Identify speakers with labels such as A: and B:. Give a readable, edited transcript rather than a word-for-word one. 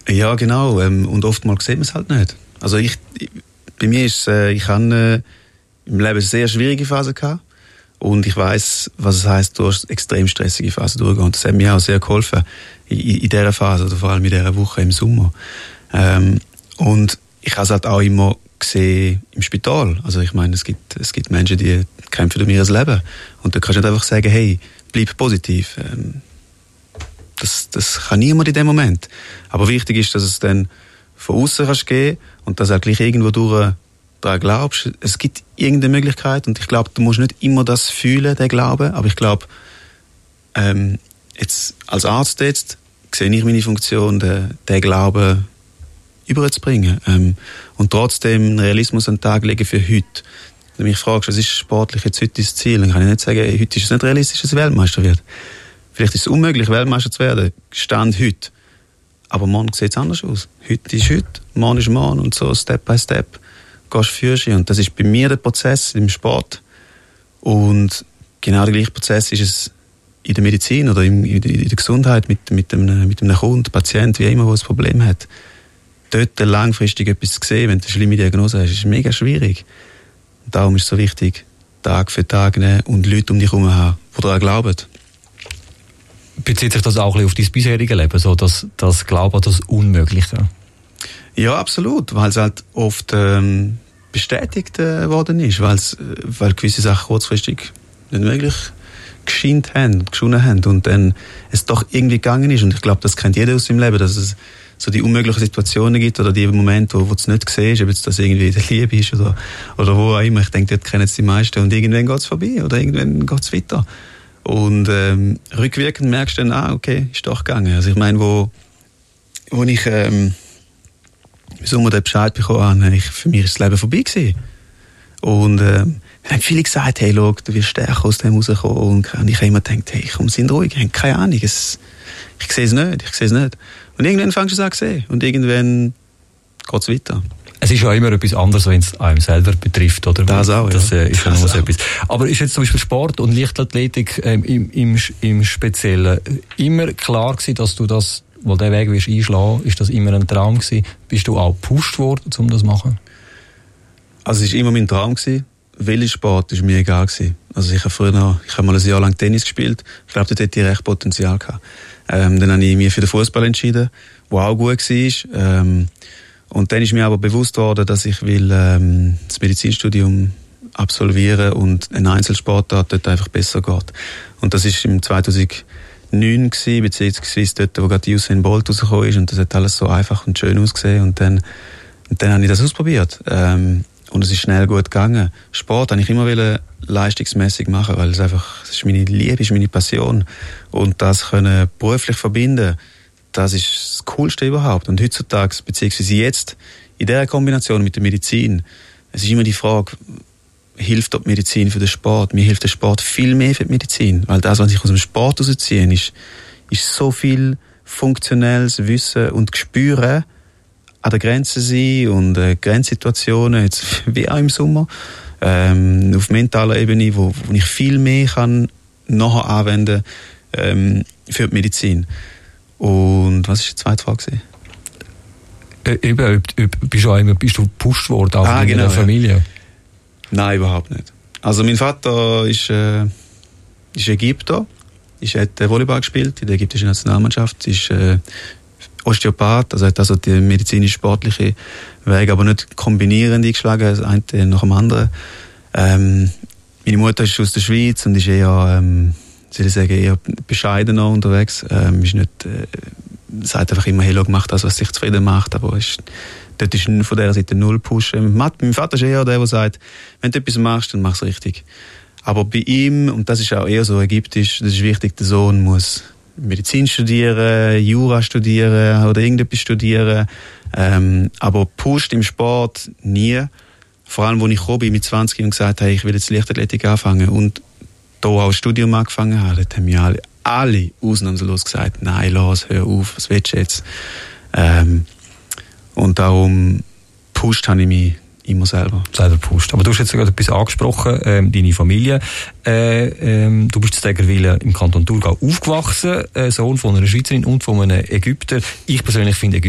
A: Ja, genau. Und oftmals sieht man es halt nicht. Also bei mir ist ich habe im Leben eine sehr schwierige Phase gehabt. Und ich weiss, was es heisst, durch extrem stressige Phase durchgehen. Und das hat mir auch sehr geholfen in dieser Phase, oder vor allem in dieser Woche im Sommer. Und ich habe es halt auch immer gesehen im Spital. Also ich meine, es gibt Menschen, die kämpfen um ihr Leben. Und da kannst du nicht einfach sagen, hey, bleib positiv. Das kann niemand in dem Moment. Aber wichtig ist, dass es dann von außen kannst gehen und dass du auch gleich irgendwo durch daran glaubst. Es gibt irgendeine Möglichkeit und ich glaube, du musst nicht immer das fühlen, den Glauben, aber ich glaube, jetzt als Arzt jetzt sehe ich meine Funktion, den Glauben überzubringen und trotzdem einen Realismus an den Tag legen für heute. Wenn du mich fragst, was ist sportlich jetzt heute das Ziel, dann kann ich nicht sagen, hey, heute ist es nicht realistisch, dass Weltmeister wird. Vielleicht ist es unmöglich, Weltmeister zu werden, Stand heute. Aber morgen sieht es anders aus. Heute ist heute, morgen ist morgen und so Step by Step gehst führst du. Und das ist bei mir der Prozess im Sport. Und genau der gleiche Prozess ist es in der Medizin oder in der Gesundheit mit einem Kunden, Patient, wie immer, der ein Problem hat. Dort langfristig etwas zu sehen, wenn du eine schlimme Diagnose hast, ist mega schwierig. Und darum ist es so wichtig, Tag für Tag nehmen und Leute um dich herum haben, die daran glauben.
B: Bezieht sich das auch ein bisschen auf dein bisheriges Leben, so das Glauben an das Unmögliche?
A: Ja, absolut, weil es halt oft bestätigt worden ist, weil gewisse Sachen kurzfristig nicht möglich geschonnen haben und dann es doch irgendwie gegangen ist. Und ich glaube, das kennt jeder aus seinem Leben, dass es so die unmöglichen Situationen gibt oder die Momente, wo du es nicht siehst, ob jetzt das irgendwie in der Liebe ist oder wo auch immer. Ich denke, dort kennen es die meisten und irgendwann geht es vorbei oder irgendwann geht es weiter. Und rückwirkend merkst du dann, okay, ist doch gegangen. Also ich meine, wo ich im Sommer den Bescheid bekommen habe, für mich ist das Leben vorbei gewesen. Und dann haben viele gesagt, hey, schau, du wirst stärker aus dem rauskommen. Und ich habe immer gedacht, hey, komm, sind ruhig, ich habe keine Ahnung, ich sehe es nicht. Und irgendwann fängst du es an zu sehen. Und irgendwann geht es weiter.
B: Es ist ja immer etwas anderes, wenn es einem selber betrifft, oder?
A: Das auch,
B: das,
A: ja.
B: Ist ja noch so etwas. Aber ist jetzt zum Beispiel Sport und Leichtathletik im Speziellen immer klar gewesen, dass du das, weil der Weg wirst einschlagen, ist das immer ein Traum gewesen? Bist du auch gepusht worden, um das zu machen?
A: Also es war immer mein Traum gewesen. Welcher Sport ist mir egal gewesen. Also ich habe mal ein Jahr lang Tennis gespielt. Ich glaube, dort hätte ich recht Potenzial gehabt. Dann habe ich mich für den Fußball entschieden, der auch gut war. Und dann ist mir aber bewusst worden, dass ich das Medizinstudium absolvieren und ein Einzelsportart dort einfach besser geht. Und das ist im 2009 gewesen, beziehungsweise dort, wo gerade Usain Bolt rausgekommen ist und das hat alles so einfach und schön ausgesehen und dann habe ich das ausprobiert. Und es ist schnell gut gegangen. Sport wollte ich immer leistungsmässig machen, weil das ist meine Liebe, ist meine Passion. Und das können beruflich verbinden, das ist das Coolste überhaupt. Und heutzutage, beziehungsweise jetzt, in dieser Kombination mit der Medizin, es ist immer die Frage, hilft die Medizin für den Sport? Mir hilft der Sport viel mehr für die Medizin. Weil das, was ich aus dem Sport rausziehe, ist so viel funktionelles Wissen und Gespüren, an der Grenze sein und Grenzsituationen, jetzt wie auch im Sommer, auf mentaler Ebene, wo ich viel mehr kann nachher anwenden für die Medizin. Und was war die zweite Frage?
B: Bist du gepusht worden auch in deiner Familie?
A: Ja. Nein, überhaupt nicht. Also mein Vater ist Ägypter, hat Volleyball gespielt in der ägyptischen Nationalmannschaft, ist Osteopath, also hat also die medizinisch-sportliche Weg, aber nicht kombinierend eingeschlagen, das eine nach dem anderen. Meine Mutter ist aus der Schweiz und ist eher bescheidener unterwegs. Ist nicht, sagt einfach immer, hey, schau, mach das, was dich zufrieden macht, aber dort ist von dieser Seite null Push. Mein Vater ist eher der sagt, wenn du etwas machst, dann mach es richtig. Aber bei ihm, und das ist auch eher so ägyptisch, das ist wichtig, der Sohn muss Medizin studieren, Jura studieren oder irgendetwas studieren. Aber pusht im Sport nie. Vor allem, als ich gekommen bin mit 20 und gesagt habe, ich will jetzt Leichtathletik anfangen und da auch ein Studium angefangen habe, dort haben mir alle ausnahmslos gesagt, nein, los, hör auf, was willst du jetzt? Und darum pusht habe ich mich immer selber
B: pusht. Aber du hast jetzt gerade etwas angesprochen, deine Familie. Du bist in Degerwil im Kanton Thurgau aufgewachsen, Sohn von einer Schweizerin und von einem Ägypter. Ich persönlich finde